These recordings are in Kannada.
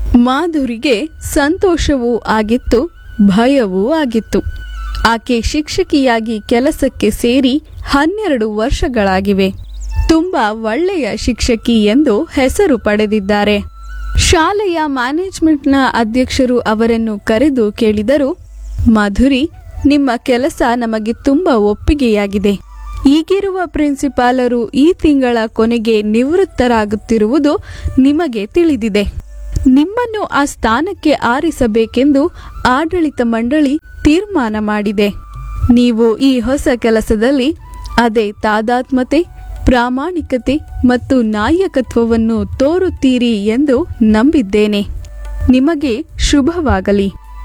ಮಾಧುರಿಗೆ ಸಂತೋಷವೂ ಆಗಿತ್ತು, ಭಯವೂ ಆಗಿತ್ತು. ಆಕೆ ಶಿಕ್ಷಕಿಯಾಗಿ ಕೆಲಸಕ್ಕೆ ಸೇರಿ 12 ವರ್ಷಗಳಾಗಿವೆ. ತುಂಬಾ ಒಳ್ಳೆಯ ಶಿಕ್ಷಕಿ ಎಂದು ಹೆಸರು ಪಡೆದಿದ್ದಾರೆ. ಶಾಲೆಯ ಮ್ಯಾನೇಜ್ಮೆಂಟ್ನ ಅಧ್ಯಕ್ಷರು ಅವರನ್ನು ಕರೆದು ಕೇಳಿದರು, ಮಾಧುರಿ, ನಿಮ್ಮ ಕೆಲಸ ನಮಗೆ ತುಂಬಾ ಒಪ್ಪಿಗೆಯಾಗಿದೆ. ಈಗಿರುವ ಪ್ರಿನ್ಸಿಪಾಲರು ಈ ತಿಂಗಳ ಕೊನೆಗೆ ನಿವೃತ್ತರಾಗುತ್ತಿರುವುದು ನಿಮಗೆ ತಿಳಿದಿದೆ. ನಿಮ್ಮನ್ನು ಆ ಸ್ಥಾನಕ್ಕೆ ಆರಿಸಬೇಕೆಂದು ಆಡಳಿತ ಮಂಡಳಿ ತೀರ್ಮಾನ ಮಾಡಿದೆ. ನೀವು ಈ ಹೊಸ ಕೆಲಸದಲ್ಲಿ ಅದೇ ತಾದಾತ್ಮತೆ, ಪ್ರಾಮಾಣಿಕತೆ ಮತ್ತು ನಾಯಕತ್ವವನ್ನು ತೋರುತ್ತೀರಿ ಎಂದು ನಂಬಿದ್ದೇನೆ. ನಿಮಗೆ ಶುಭವಾಗಲಿ.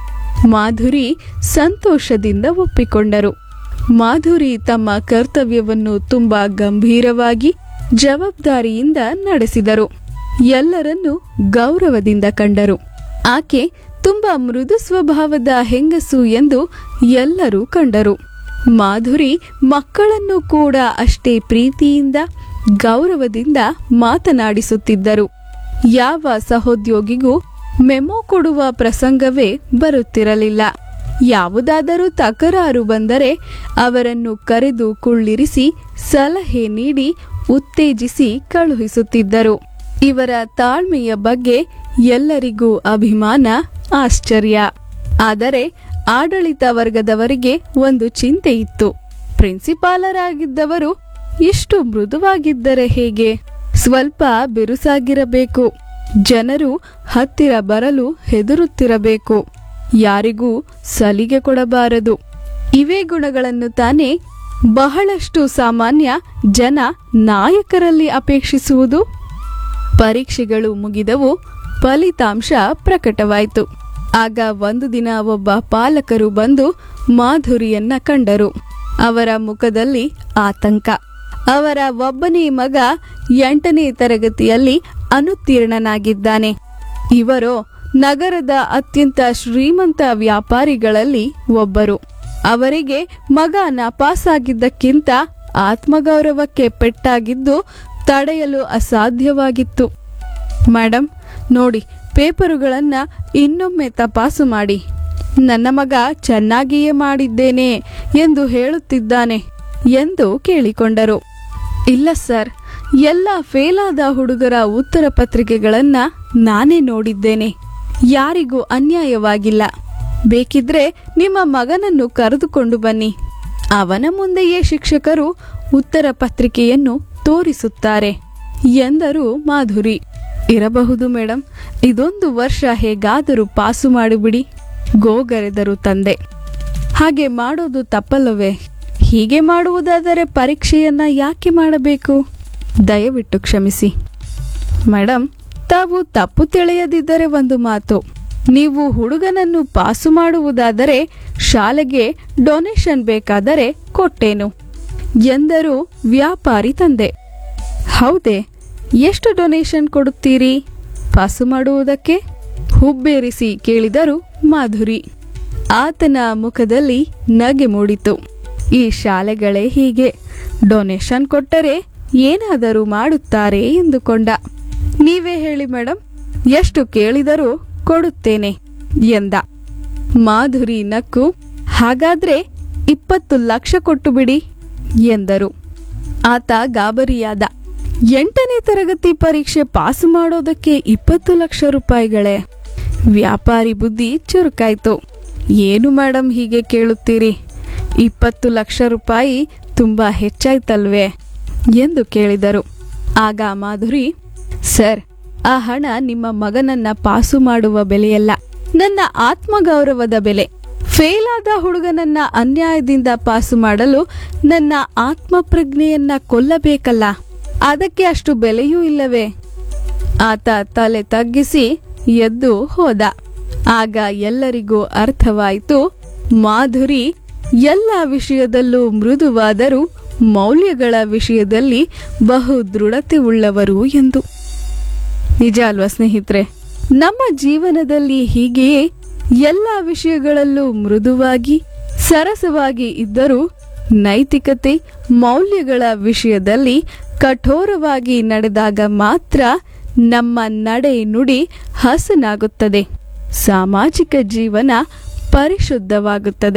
ಮಾಧುರಿ ಸಂತೋಷದಿಂದ ಒಪ್ಪಿಕೊಂಡರು. ಮಾಧುರಿ ತಮ್ಮ ಕರ್ತವ್ಯವನ್ನು ತುಂಬಾ ಗಂಭೀರವಾಗಿ ಜವಾಬ್ದಾರಿಯಿಂದ ನಡೆಸಿದರು. ಎಲ್ಲರನ್ನೂ ಗೌರವದಿಂದ ಕಂಡರು. ಆಕೆ ತುಂಬಾ ಮೃದು ಸ್ವಭಾವದ ಹೆಂಗಸು ಎಂದು ಎಲ್ಲರೂ ಕಂಡರು. ಮಾಧುರಿ ಮಕ್ಕಳನ್ನು ಕೂಡ ಅಷ್ಟೇ ಪ್ರೀತಿಯಿಂದ ಗೌರವದಿಂದ ಮಾತನಾಡಿಸುತ್ತಿದ್ದರು. ಯಾವ ಸಹೋದ್ಯೋಗಿಗೂ ಮೆಮೊ ಕೊಡುವ ಪ್ರಸಂಗವೇ ಬರುತ್ತಿರಲಿಲ್ಲ. ಯಾವುದಾದರೂ ತಕರಾರು ಬಂದರೆ ಅವರನ್ನು ಕರೆದು ಕುಳ್ಳಿರಿಸಿ ಸಲಹೆ ನೀಡಿ ಉತ್ತೇಜಿಸಿ ಕಳುಹಿಸುತ್ತಿದ್ದರು. ಇವರ ತಾಳ್ಮೆಯ ಬಗ್ಗೆ ಎಲ್ಲರಿಗೂ ಅಭಿಮಾನ, ಆಶ್ಚರ್ಯ. ಆದರೆ ಆಡಳಿತ ವರ್ಗದವರಿಗೆ ಒಂದು ಚಿಂತೆ ಇತ್ತು. ಪ್ರಿನ್ಸಿಪಾಲರಾಗಿದ್ದವರು ಇಷ್ಟು ಮೃದುವಾಗಿದ್ದರೆ ಹೇಗೆ? ಸ್ವಲ್ಪ ಬಿರುಸಾಗಿರಬೇಕು. ಜನರು ಹತ್ತಿರ ಬರಲು ಹೆದರುತ್ತಿರಬೇಕು. ಯಾರಿಗೂ ಸಲಿಗೆ ಕೊಡಬಾರದು. ಇವೇ ಗುಣಗಳನ್ನು ತಾನೇ ಬಹಳಷ್ಟು ಸಾಮಾನ್ಯ ಜನ ನಾಯಕರಲ್ಲಿ ಅಪೇಕ್ಷಿಸುವುದು. ಪರೀಕ್ಷೆಗಳು ಮುಗಿದವು. ಫಲಿತಾಂಶ ಪ್ರಕಟವಾಯಿತು. ಆಗ ಒಂದು ದಿನ ಒಬ್ಬ ಪಾಲಕರು ಬಂದು ಮಾಧುರಿಯನ್ನ ಕಂಡರು. ಅವರ ಮುಖದಲ್ಲಿ ಆತಂಕ. ಅವರ ಒಬ್ಬನೇ ಮಗ 8ನೇ ತರಗತಿಯಲ್ಲಿ ಅನುತ್ತೀರ್ಣನಾಗಿದ್ದಾನೆ. ಇವರು ನಗರದ ಅತ್ಯಂತ ಶ್ರೀಮಂತ ವ್ಯಾಪಾರಿಗಳಲ್ಲಿ ಒಬ್ಬರು. ಅವರಿಗೆ ಮಗ ನಾಪಾಸಾಗಿದ್ದಕ್ಕಿಂತ ಆತ್ಮಗೌರವಕ್ಕೆ ಪೆಟ್ಟಾಗಿದ್ದು ತಡೆಯಲು ಅಸಾಧ್ಯವಾಗಿತ್ತು. ಮೇಡಮ್, ನೋಡಿ, ಪೇಪರುಗಳನ್ನ ಇನ್ನೊಮ್ಮೆ ತಪಾಸು ಮಾಡಿ. ನನ್ನ ಮಗ ಚೆನ್ನಾಗಿಯೇ ಮಾಡಿದ್ದೇನೆ ಎಂದು ಹೇಳುತ್ತಿದ್ದಾನೆ ಎಂದು ಕೇಳಿಕೊಂಡರು. ಇಲ್ಲ ಸರ್, ಎಲ್ಲ ಫೇಲಾದ ಹುಡುಗರ ಉತ್ತರ ಪತ್ರಿಕೆಗಳನ್ನ ನಾನೇ ನೋಡಿದ್ದೇನೆ. ಯಾರಿಗೂ ಅನ್ಯಾಯವಾಗಿಲ್ಲ. ಬೇಕಿದ್ರೆ ನಿಮ್ಮ ಮಗನನ್ನು ಕರೆದುಕೊಂಡು ಬನ್ನಿ. ಅವನ ಮುಂದೆಯೇ ಶಿಕ್ಷಕರು ಉತ್ತರ ಪತ್ರಿಕೆಯನ್ನು ತೋರಿಸುತ್ತಾರೆ ಎಂದರು ಮಾಧುರಿ. ಇರಬಹುದು ಮೇಡಮ್, ಇದೊಂದು ವರ್ಷ ಹೇಗಾದರೂ ಪಾಸು ಮಾಡಿಬಿಡಿ, ಗೋಗರೆದರು ತಂದೆ. ಹಾಗೆ ಮಾಡೋದು ತಪ್ಪಲ್ಲವೇ? ಹೀಗೆ ಮಾಡುವುದಾದರೆ ಪರೀಕ್ಷೆಯನ್ನ ಯಾಕೆ ಮಾಡಬೇಕು? ದಯವಿಟ್ಟು ಕ್ಷಮಿಸಿ. ಮೇಡಮ್, ತಾವು ತಪ್ಪು ತಿಳಿಯದಿದ್ದರೆ ಒಂದು ಮಾತು. ನೀವು ಹುಡುಗನನ್ನು ಪಾಸು ಮಾಡುವುದಾದರೆ ಶಾಲೆಗೆ ಡೊನೇಷನ್ ಬೇಕಾದರೆ ಕೊಟ್ಟೇನು ಎಂದರು ವ್ಯಾಪಾರಿ ತಂದೆ. ಹೌದೇ? ಎಷ್ಟು ಡೊನೇಷನ್ ಕೊಡುತ್ತೀರಿ ಪಾಸು ಮಾಡುವುದಕ್ಕೆ? ಹುಬ್ಬೇರಿಸಿ ಕೇಳಿದರು ಮಾಧುರಿ. ಆತನ ಮುಖದಲ್ಲಿ ನಗೆ ಮೂಡಿತು. ಈ ಶಾಲೆಗಳೇ ಹೀಗೆ, ಡೊನೇಷನ್ ಕೊಟ್ಟರೆ ಏನಾದರೂ ಮಾಡುತ್ತಾರೆ ಎಂದುಕೊಂಡ. ನೀವೇ ಹೇಳಿ ಮೇಡಮ್, ಎಷ್ಟು ಕೇಳಿದರೂ ಕೊಡುತ್ತೇನೆ ಎಂದ. ಮಾಧುರಿ ನಕ್ಕು, ಹಾಗಾದ್ರೆ 20 ಲಕ್ಷ ಕೊಟ್ಟು ಬಿಡಿ ಎಂದರು. ಆತ ಗಾಬರಿಯಾದ. 8ನೇ ತರಗತಿ ಪರೀಕ್ಷೆ ಪಾಸು ಮಾಡೋದಕ್ಕೆ 20 ಲಕ್ಷ ರೂಪಾಯಿಗಳೇ? ವ್ಯಾಪಾರಿ ಬುದ್ಧಿ ಚುರುಕಾಯ್ತು. ಏನು ಮೇಡಮ್ ಹೀಗೆ ಕೇಳುತ್ತೀರಿ? 20 ಲಕ್ಷ ರೂಪಾಯಿ ತುಂಬಾ ಹೆಚ್ಚಾಯ್ತಲ್ವೇ ಎಂದು ಕೇಳಿದರು. ಆಗ ಮಾಧುರಿ, ಸರ್, ಆ ಹಣ ನಿಮ್ಮ ಮಗನನ್ನ ಪಾಸು ಮಾಡುವ ಬೆಲೆಯಲ್ಲ, ನನ್ನ ಆತ್ಮಗೌರವದ ಬೆಲೆ. ಫೇಲಾದ ಹುಡುಗನನ್ನ ಅನ್ಯಾಯದಿಂದ ಪಾಸು ಮಾಡಲು ನನ್ನ ಆತ್ಮಪ್ರಜ್ಞೆಯನ್ನ ಕೊಲ್ಲಬೇಕಲ್ಲ, ಅದಕ್ಕೆ ಅಷ್ಟು ಬೆಲೆಯೂ ಇಲ್ಲವೇ? ಆತ ತಲೆ ತಗ್ಗಿಸಿ ಎದ್ದು ಹೋದ. ಆಗ ಎಲ್ಲರಿಗೂ ಅರ್ಥವಾಯಿತು, ಮಾಧುರಿ ಎಲ್ಲ ವಿಷಯದಲ್ಲೂ ಮೃದುವಾದರೂ ಮೌಲ್ಯಗಳ ವಿಷಯದಲ್ಲಿ ಬಹು ದೃಢತೆ ಉಳ್ಳವರು ಎಂದು. ನಿಜ ಅಲ್ವಾ ಸ್ನೇಹಿತರೆ? ನಮ್ಮ ಜೀವನದಲ್ಲಿ ಹೀಗೆಯೇ ಎಲ್ಲ ವಿಷಯಗಳಲ್ಲೂ ಮೃದುವಾಗಿ ಸರಸವಾಗಿ ಇದ್ದರೂ ನೈತಿಕತೆ ಮೌಲ್ಯಗಳ ವಿಷಯದಲ್ಲಿ ಕಠೋರವಾಗಿ ನಡೆದಾಗ ಮಾತ್ರ ನಮ್ಮ ನಡೆ ನುಡಿ ಹಸನಾಗುತ್ತದೆ, ಸಾಮಾಜಿಕ ಜೀವನ ಪರಿಶುದ್ಧವಾಗುತ್ತದೆ.